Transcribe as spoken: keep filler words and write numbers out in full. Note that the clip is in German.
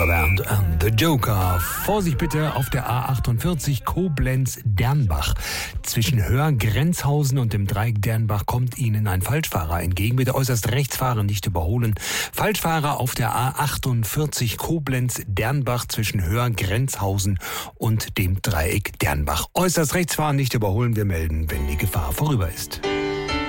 And, and the Joker. Vorsicht bitte auf der A achtundvierzig Koblenz-Dernbach. Zwischen Höhr-Grenzhausen und dem Dreieck Dernbach kommt Ihnen ein Falschfahrer entgegen. Bitte äußerst rechts fahren, nicht überholen. Falschfahrer auf der A achtundvierzig Koblenz-Dernbach zwischen Höhr-Grenzhausen und dem Dreieck Dernbach. Äußerst rechts fahren, nicht überholen. Wir melden, wenn die Gefahr vorüber ist.